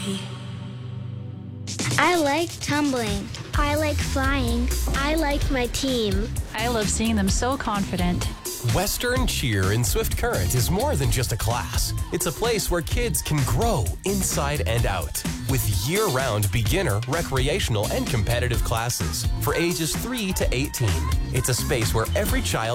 I like tumbling. I like flying. I like my team. I love seeing them so confident. Western Cheer in Swift Current is more than just a class. It's a place where kids can grow inside and out. With year-round beginner, recreational, and competitive classes for ages 3 to 18. It's a space where every child